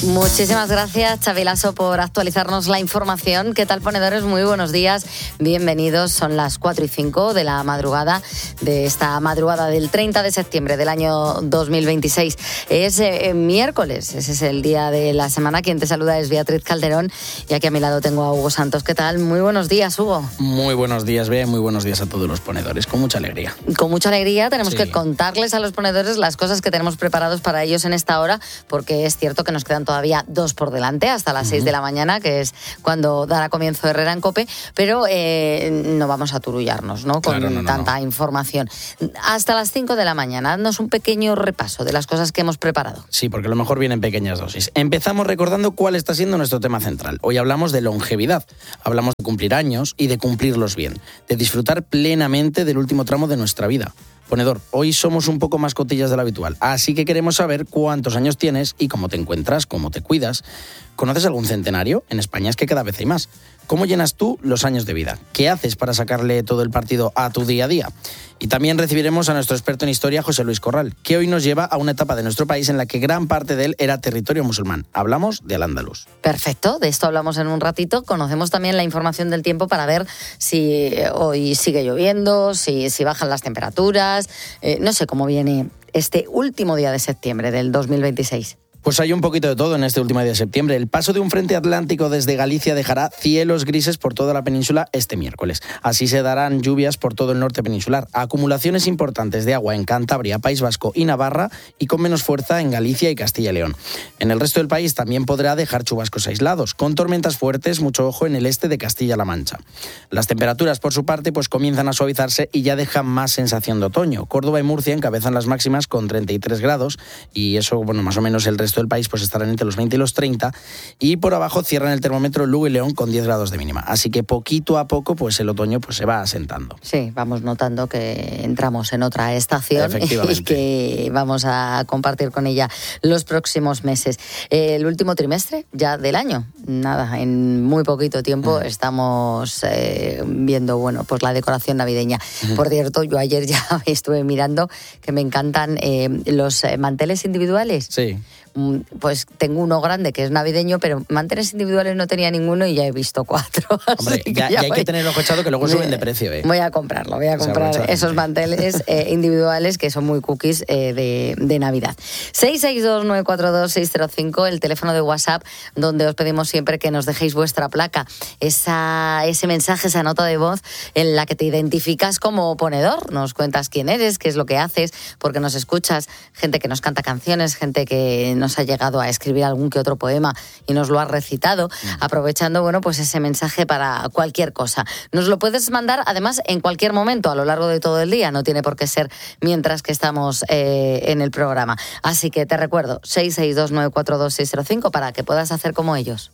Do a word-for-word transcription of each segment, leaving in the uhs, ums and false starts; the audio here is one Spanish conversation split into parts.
Muchísimas gracias, Xavi Lasso, por actualizarnos la información. ¿Qué tal, ponedores? Muy buenos días, bienvenidos. Son las cuatro y cinco de la madrugada de esta madrugada del treinta de septiembre del año dos mil veintiséis. Es eh, miércoles, ese es el día de la semana. Quien te saluda es Beatriz Calderón y aquí a mi lado tengo a Hugo Santos. ¿Qué tal? Muy buenos días, Hugo. Muy buenos días, Bea, muy buenos días a todos los ponedores, con mucha alegría. Con mucha alegría tenemos Sí. que contarles a los ponedores las cosas que tenemos preparados para ellos en esta hora, porque es cierto que nos quedan todavía dos por delante, hasta las seis uh-huh. de la mañana, que es cuando dará comienzo Herrera en COPE, pero eh, no vamos a turullarnos, ¿no? Con claro, no, no, tanta no. información. Hasta las cinco de la mañana, haznos un pequeño repaso de las cosas que hemos preparado. Sí, porque lo mejor viene en pequeñas dosis. Empezamos recordando cuál está siendo nuestro tema central. Hoy hablamos de longevidad, hablamos de cumplir años y de cumplirlos bien, de disfrutar plenamente del último tramo de nuestra vida. Ponedor, hoy somos un poco más cotillas de lo habitual, así que queremos saber cuántos años tienes y cómo te encuentras, cómo te cuidas. ¿Conoces algún centenario? En España es que cada vez hay más. ¿Cómo llenas tú los años de vida? ¿Qué haces para sacarle todo el partido a tu día a día? Y también recibiremos a nuestro experto en historia, José Luis Corral, que hoy nos lleva a una etapa de nuestro país en la que gran parte de él era territorio musulmán. Hablamos de Al-Ándalus. Perfecto, de esto hablamos en un ratito. Conocemos también la información del tiempo para ver si hoy sigue lloviendo, si, si bajan las temperaturas. Eh, no sé cómo viene este último día de septiembre del dos mil veintiséis. Pues hay un poquito de todo en este último día de septiembre. El paso de un frente atlántico desde Galicia dejará cielos grises por toda la península este miércoles. Así se darán lluvias por todo el norte peninsular. Acumulaciones importantes de agua en Cantabria, País Vasco y Navarra y con menos fuerza en Galicia y Castilla y León. En el resto del país también podrá dejar chubascos aislados, con tormentas fuertes, mucho ojo en el este de Castilla-La Mancha. Las temperaturas, por su parte, pues comienzan a suavizarse y ya dejan más sensación de otoño. Córdoba y Murcia encabezan las máximas con treinta y tres grados y eso, bueno, más o menos el resto del país pues estarán entre los veinte y los treinta, y por abajo cierran el termómetro Lugo y León con diez grados de mínima. Así que poquito a poco pues el otoño pues se va asentando. Sí, vamos notando que entramos en otra estación y que vamos a compartir con ella los próximos meses. El último trimestre ya del año, nada, en muy poquito tiempo mm. estamos eh, viendo, bueno, pues la decoración navideña. Mm. Por cierto, yo ayer ya estuve mirando que me encantan eh, los manteles individuales. Sí. Pues tengo uno grande que es navideño, pero manteles individuales no tenía ninguno y ya he visto cuatro. Hombre, ya, ya hay voy, que tener ojo echado que luego suben de precio. ¿eh? Voy a comprarlo, voy a comprar esos manteles eh, individuales que son muy cookies eh, de, de Navidad. seis seis dos nueve cuatro dos seis cero cinco, el teléfono de WhatsApp, donde os pedimos siempre que nos dejéis vuestra placa, esa, ese mensaje, esa nota de voz en la que te identificas como ponedor. Nos cuentas quién eres, qué es lo que haces, porque nos escuchas, gente que nos canta canciones, gente que nos nos ha llegado a escribir algún que otro poema y nos lo ha recitado, mm. aprovechando, bueno, pues ese mensaje para cualquier cosa. Nos lo puedes mandar, además, en cualquier momento, a lo largo de todo el día, no tiene por qué ser mientras que estamos eh, en el programa. Así que te recuerdo, seis seis dos nueve cuatro dos seis cero cinco para que puedas hacer como ellos.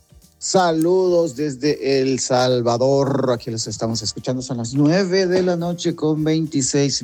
Saludos desde El Salvador, aquí los estamos escuchando, son las nueve de la noche con veintiséis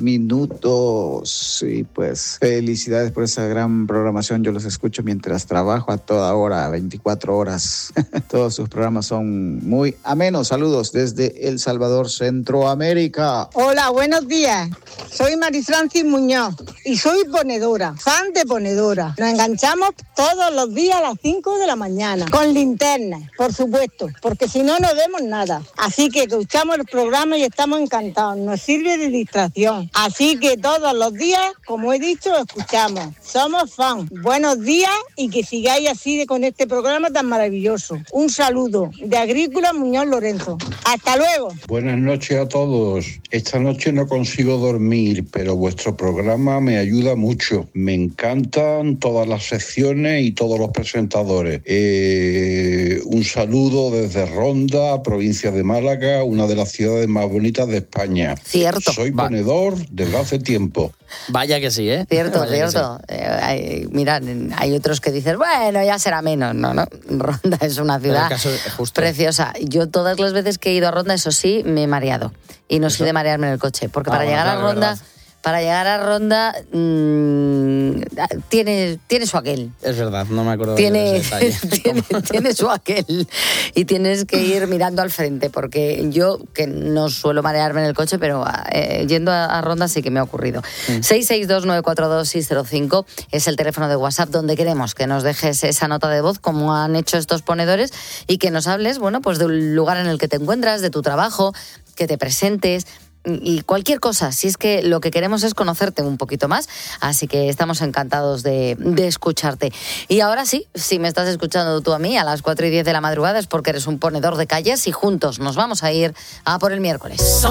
minutos. Y pues felicidades por esa gran programación, yo los escucho mientras trabajo a toda hora, veinticuatro horas. Todos sus programas son muy amenos. Saludos desde El Salvador, Centroamérica. Hola, buenos días. Soy Marisfrancis Muñoz y soy ponedora, fan de ponedora. Nos enganchamos todos los días a las cinco de la mañana con linterna. Por supuesto, porque si no, no vemos nada. Así que escuchamos el programa y estamos encantados. Nos sirve de distracción. Así que todos los días, como he dicho, escuchamos. Somos fans. Buenos días y que sigáis así de, con este programa tan maravilloso. Un saludo de Agrícola Muñoz Lorenzo. Hasta luego. Buenas noches a todos. Esta noche no consigo dormir, pero vuestro programa me ayuda mucho. Me encantan todas las secciones y todos los presentadores. Eh, un saludo desde Ronda, provincia de Málaga, una de las ciudades más bonitas de España. Cierto. Soy ponedor desde hace tiempo. Vaya que sí, ¿eh? Cierto, Vaya cierto. Sí. Eh, hay, mirad, hay otros que dicen, bueno, ya será menos. No, no. Ronda es una ciudad preciosa. Yo todas las veces que he ido a Ronda, eso sí, me he mareado. Y no soy de marearme en el coche. Porque Vamos, para llegar claro, a Ronda... para llegar a Ronda mmm, tiene, tiene su aquel. Es verdad, no me acuerdo tiene, de ese detalle. tiene, tiene su aquel y tienes que ir mirando al frente, porque yo, que no suelo marearme en el coche, pero eh, yendo a, a Ronda sí que me ha ocurrido. Mm. seis seis dos nueve cuatro dos seis cero cinco es el teléfono de WhatsApp donde queremos que nos dejes esa nota de voz, como han hecho estos ponedores, y que nos hables, bueno, pues del lugar en el que te encuentras, de tu trabajo, que te presentes y cualquier cosa. Si es que lo que queremos es conocerte un poquito más, así que estamos encantados de, de escucharte. Y ahora sí, si me estás escuchando tú a mí a las cuatro y diez de la madrugada es porque eres un ponedor de calles y juntos nos vamos a ir a por el miércoles.